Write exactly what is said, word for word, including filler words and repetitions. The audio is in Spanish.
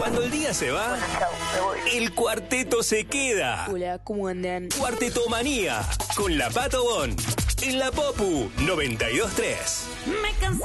Cuando el día se va, Bueno, chau, me voy. el cuarteto se queda. Hola, ¿cómo andan? Cuartetomanía con la Pato Bon. En la Popu noventa y dos tres. Me cansé.